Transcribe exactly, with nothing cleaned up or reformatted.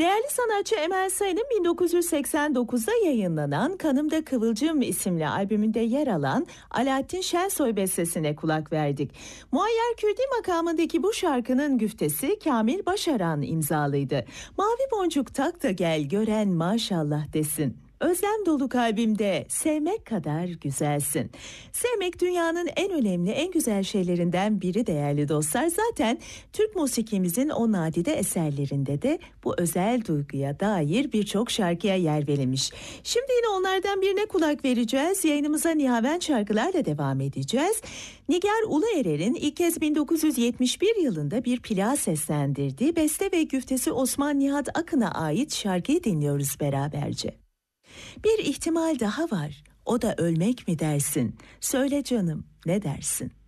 Değerli sanatçı Emel Sayın'ın bin dokuz yüz seksen dokuzda yayınlanan Kanımda Kıvılcım isimli albümünde yer alan Alaaddin Şensoy bestesine kulak verdik. Muayyer Kürdi makamındaki bu şarkının güftesi Kamil Başaran imzalıydı. Mavi boncuk tak da gel gören maşallah desin. Özlem dolu kalbimde sevmek kadar güzelsin. Sevmek dünyanın en önemli, en güzel şeylerinden biri değerli dostlar. Zaten Türk musikimizin o nadide eserlerinde de bu özel duyguya dair birçok şarkıya yer verilmiş. Şimdi yine onlardan birine kulak vereceğiz. Yayınımıza Nihaven şarkılarla devam edeceğiz. Nigar Uluerer'in ilk kez bin dokuz yüz yetmiş bir yılında bir plağa seslendirdiği beste ve güftesi Osman Nihat Akın'a ait şarkıyı dinliyoruz beraberce. Bir ihtimal daha var. O da ölmek mi dersin? Söyle canım, ne dersin?